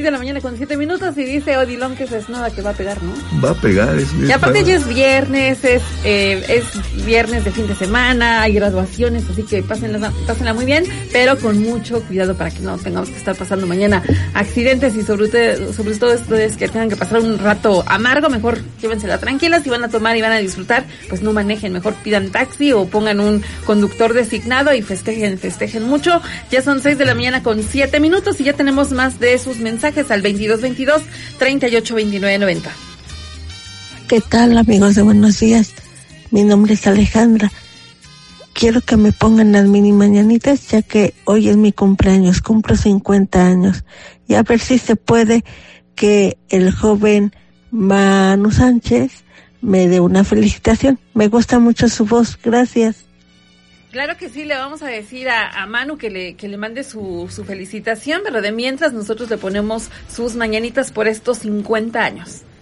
6:07 y dice Odilon que es nada que va a pegar, ¿no? Va a pegar, y aparte ya es viernes, es viernes de fin de semana, hay graduaciones, así que pásenla muy bien, pero con mucho cuidado para que no tengamos que estar pasando mañana accidentes y sobre todo ustedes que tengan que pasar un rato amargo, mejor llévensela tranquila. Si van a tomar y van a disfrutar, pues no manejen, mejor pidan taxi o pongan un conductor designado y festejen mucho. Ya son 6:07 y ya tenemos más de sus mensajes al 2222-382990. ¿Qué tal, amigos de Buenos Días? Mi nombre es Alejandra. Quiero que me pongan las mini mañanitas, ya que hoy es mi cumpleaños, cumplo 50 años. Y a ver si se puede que el joven Manu Sánchez me dé una felicitación. Me gusta mucho su voz, gracias. Claro que sí, le vamos a decir a Manu que le mande su felicitación, pero de mientras nosotros le ponemos sus mañanitas por estos 50 años.